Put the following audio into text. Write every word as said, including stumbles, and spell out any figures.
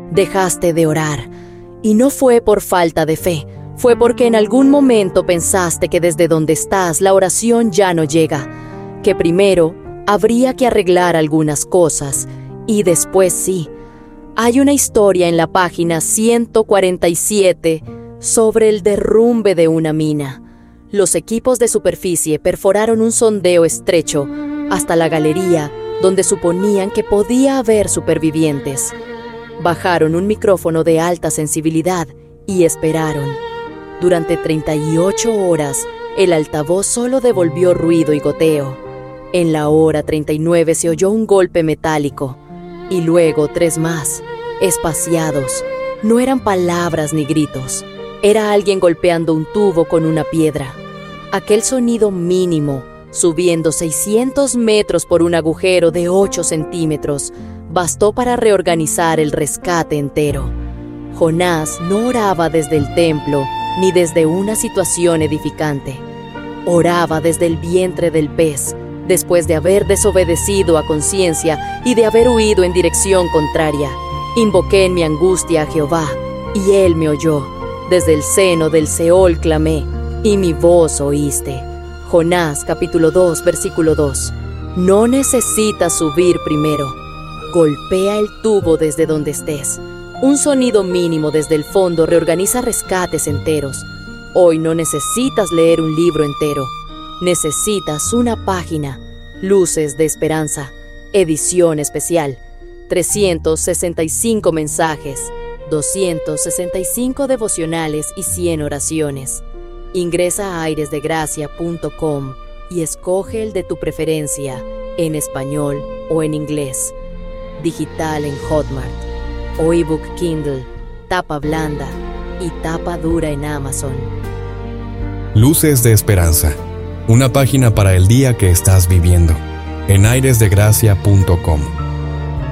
Dejaste de orar. Y no fue por falta de fe, fue porque en algún momento pensaste que desde donde estás la oración ya no llega, que primero habría que arreglar algunas cosas y después sí. Hay una historia en la página ciento cuarenta y siete sobre el derrumbe de una mina. Los equipos de superficie perforaron un sondeo estrecho hasta la galería donde suponían que podía haber supervivientes. Bajaron un micrófono de alta sensibilidad y esperaron. Durante treinta y ocho horas, el altavoz solo devolvió ruido y goteo. En la hora treinta y nueve se oyó un golpe metálico, y luego tres más, espaciados. No eran palabras ni gritos, era alguien golpeando un tubo con una piedra. Aquel sonido mínimo, subiendo seiscientos metros por un agujero de ocho centímetros, bastó para reorganizar el rescate entero. Jonás no oraba desde el templo ni desde una situación edificante. Oraba desde el vientre del pez, después de haber desobedecido a conciencia y de haber huido en dirección contraria. Invoqué en mi angustia a Jehová, y Él me oyó. Desde el seno del Seol clamé, y mi voz oíste. Jonás, capítulo dos, versículo dos. No necesitas subir primero. Golpea el tubo desde donde estés. Un sonido mínimo desde el fondo reorganiza rescates enteros. Hoy no necesitas leer un libro entero. Necesitas una página. Luces de Esperanza. Edición especial. trescientos sesenta y cinco mensajes, doscientos sesenta y cinco devocionales y cien oraciones. Ingresa a aires de gracia punto com y escoge el de tu preferencia, en español o en inglés. Digital en Hotmart, o ebook Kindle, tapa blanda y tapa dura en Amazon. Luces de Esperanza, una página para el día que estás viviendo, en aires de gracia punto com.